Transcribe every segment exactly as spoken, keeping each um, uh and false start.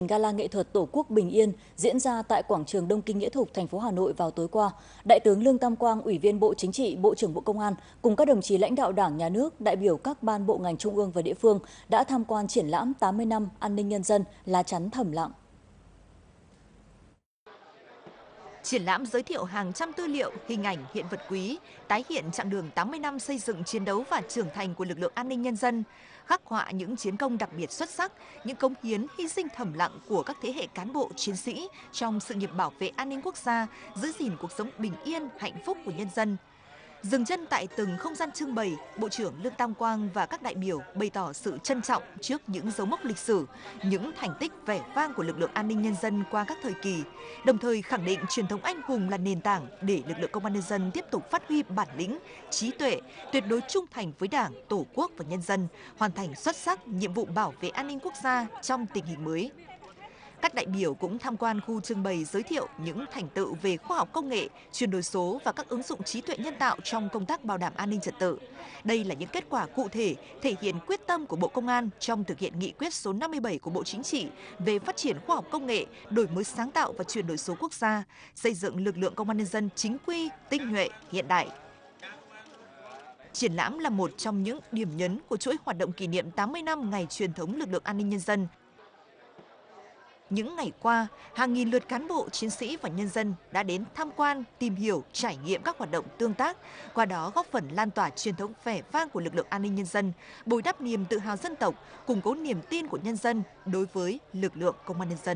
Gala nghệ thuật Tổ quốc Bình Yên diễn ra tại quảng trường Đông Kinh Nghĩa Thục, thành phố Hà Nội vào tối qua. Đại tướng Lương Tam Quang, Ủy viên Bộ Chính trị, Bộ trưởng Bộ Công an cùng các đồng chí lãnh đạo Đảng, Nhà nước, đại biểu các ban bộ ngành trung ương và địa phương đã tham quan triển lãm tám mươi năm An ninh nhân dân, lá chắn thầm lặng. Triển lãm giới thiệu hàng trăm tư liệu, hình ảnh, hiện vật quý, tái hiện chặng đường tám mươi năm xây dựng, chiến đấu và trưởng thành của lực lượng an ninh nhân dân, khắc họa những chiến công đặc biệt xuất sắc, những cống hiến, hy sinh thầm lặng của các thế hệ cán bộ, chiến sĩ trong sự nghiệp bảo vệ an ninh quốc gia, giữ gìn cuộc sống bình yên, hạnh phúc của nhân dân. Dừng chân tại từng không gian trưng bày, Bộ trưởng Lương Tam Quang và các đại biểu bày tỏ sự trân trọng trước những dấu mốc lịch sử, những thành tích vẻ vang của lực lượng an ninh nhân dân qua các thời kỳ, đồng thời khẳng định truyền thống anh hùng là nền tảng để lực lượng công an nhân dân tiếp tục phát huy bản lĩnh, trí tuệ, tuyệt đối trung thành với Đảng, Tổ quốc và nhân dân, hoàn thành xuất sắc nhiệm vụ bảo vệ an ninh quốc gia trong tình hình mới. Các đại biểu cũng tham quan khu trưng bày giới thiệu những thành tựu về khoa học công nghệ, chuyển đổi số và các ứng dụng trí tuệ nhân tạo trong công tác bảo đảm an ninh trật tự. Đây là những kết quả cụ thể thể hiện quyết tâm của Bộ Công an trong thực hiện nghị quyết số năm mươi bảy của Bộ Chính trị về phát triển khoa học công nghệ, đổi mới sáng tạo và chuyển đổi số quốc gia, xây dựng lực lượng công an nhân dân chính quy, tinh nhuệ, hiện đại. Triển lãm là một trong những điểm nhấn của chuỗi hoạt động kỷ niệm tám mươi năm ngày truyền thống lực lượng an ninh nhân dân. Những ngày qua, hàng nghìn lượt cán bộ, chiến sĩ và nhân dân đã đến tham quan, tìm hiểu, trải nghiệm các hoạt động tương tác, qua đó góp phần lan tỏa truyền thống vẻ vang của lực lượng an ninh nhân dân, bồi đắp niềm tự hào dân tộc, củng cố niềm tin của nhân dân đối với lực lượng công an nhân dân.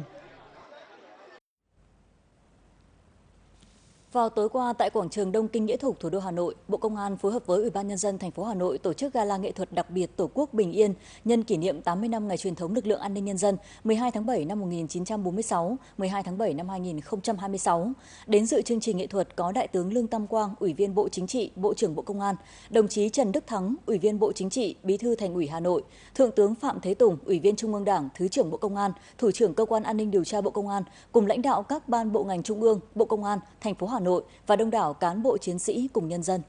Vào tối qua tại quảng trường Đông Kinh Nghĩa Thục, thủ đô Hà Nội, Bộ Công an phối hợp với Ủy ban nhân dân thành phố Hà Nội tổ chức gala nghệ thuật đặc biệt Tổ quốc Bình Yên nhân kỷ niệm tám mươi năm ngày truyền thống lực lượng an ninh nhân dân mười hai tháng bảy năm một nghìn chín trăm bốn mươi sáu, mười hai tháng bảy năm hai nghìn không trăm hai mươi sáu. Đến dự chương trình nghệ thuật có Đại tướng Lương Tam Quang, Ủy viên Bộ Chính trị, Bộ trưởng Bộ Công an, đồng chí Trần Đức Thắng, Ủy viên Bộ Chính trị, Bí thư Thành ủy Hà Nội, Thượng tướng Phạm Thế Tùng, Ủy viên Trung ương Đảng, Thứ trưởng Bộ Công an, Thủ trưởng Cơ quan An ninh điều tra Bộ Công an cùng lãnh đạo các ban bộ ngành trung ương, Bộ Công an, thành phố Hà Nội và đông đảo cán bộ chiến sĩ cùng nhân dân.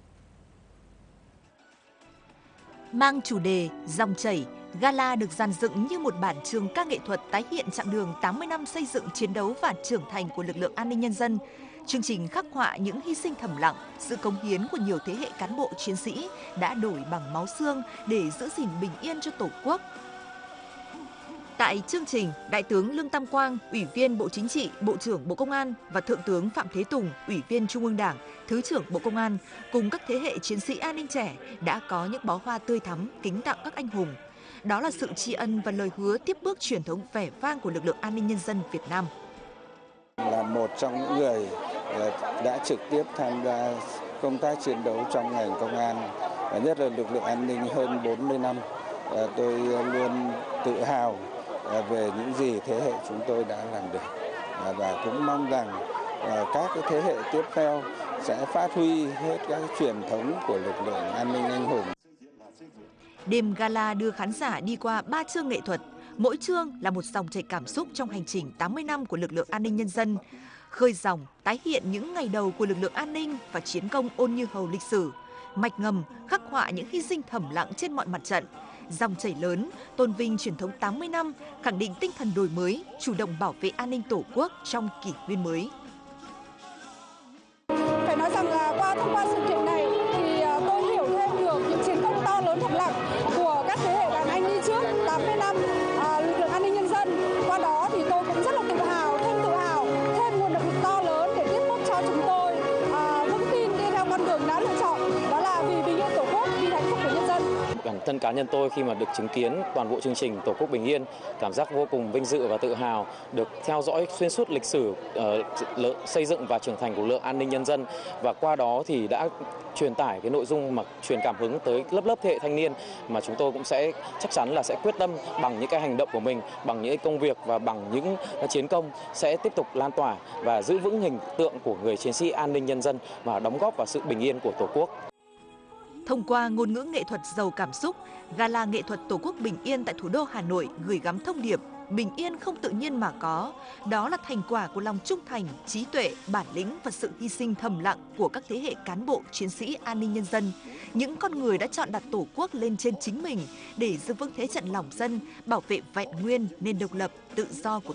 Mang chủ đề Dòng chảy, gala được dàn dựng như một bản trường ca nghệ thuật tái hiện chặng đường tám mươi năm xây dựng, chiến đấu và trưởng thành của lực lượng an ninh nhân dân. Chương trình khắc họa những hy sinh thầm lặng, sự cống hiến của nhiều thế hệ cán bộ chiến sĩ đã đổi bằng máu xương để giữ gìn bình yên cho Tổ quốc. Tại chương trình, Đại tướng Lương Tam Quang, Ủy viên Bộ Chính trị, Bộ trưởng Bộ Công an và Thượng tướng Phạm Thế Tùng, Ủy viên Trung ương Đảng, Thứ trưởng Bộ Công an cùng các thế hệ chiến sĩ an ninh trẻ đã có những bó hoa tươi thắm kính tặng các anh hùng. Đó là sự tri ân và lời hứa tiếp bước truyền thống vẻ vang của lực lượng an ninh nhân dân Việt Nam. Là một trong những người đã trực tiếp tham gia công tác chiến đấu trong ngành công an, và nhất là lực lượng an ninh hơn bốn mươi năm. Tôi luôn tự hào về những gì thế hệ chúng tôi đã làm được, và cũng mong rằng các cái thế hệ tiếp theo sẽ phát huy hết các truyền thống của lực lượng an ninh anh hùng. Đêm gala đưa khán giả đi qua ba chương nghệ thuật, mỗi chương là một dòng chảy cảm xúc trong hành trình tám mươi năm của lực lượng an ninh nhân dân, khơi dòng tái hiện những ngày đầu của lực lượng an ninh và chiến công Ôn Như Hầu lịch sử, mạch ngầm khắc họa những hy sinh thầm lặng trên mọi mặt trận. Dòng chảy lớn, tôn vinh truyền thống tám mươi năm, khẳng định tinh thần đổi mới, chủ động bảo vệ an ninh Tổ quốc trong kỷ nguyên mới. Phải nói rằng là qua thông qua sự kiện này thì tôi hiểu thêm được những chiến công to lớn thầm lặng của các thế hệ đàn anh đi trước tám mươi năm à, lực lượng an ninh nhân dân. Qua đó thì tôi cũng rất là tự hào, thêm tự hào, thêm nguồn động lực to lớn để tiếp bước cho chúng tôi à, vững tin đi theo con đường đã lựa chọn, đó là vì bình yên Tổ quốc, vì hạnh phúc của nhân dân. Bản thân cá nhân tôi khi mà được chứng kiến toàn bộ chương trình Tổ quốc Bình Yên, cảm giác vô cùng vinh dự và tự hào được theo dõi xuyên suốt lịch sử uh, xây dựng và trưởng thành của lực lượng an ninh nhân dân, và qua đó thì đã truyền tải cái nội dung mà truyền cảm hứng tới lớp lớp thế hệ thanh niên mà chúng tôi cũng sẽ chắc chắn là sẽ quyết tâm bằng những cái hành động của mình, bằng những công việc và bằng những chiến công sẽ tiếp tục lan tỏa và giữ vững hình tượng của người chiến sĩ an ninh nhân dân và đóng góp vào sự bình yên của Tổ quốc. Thông qua ngôn ngữ nghệ thuật giàu cảm xúc, gala nghệ thuật Tổ quốc Bình Yên tại thủ đô Hà Nội gửi gắm thông điệp bình yên không tự nhiên mà có. Đó là thành quả của lòng trung thành, trí tuệ, bản lĩnh và sự hy sinh thầm lặng của các thế hệ cán bộ, chiến sĩ an ninh nhân dân. Những con người đã chọn đặt Tổ quốc lên trên chính mình để giữ vững thế trận lòng dân, bảo vệ vẹn nguyên nền độc lập, tự do của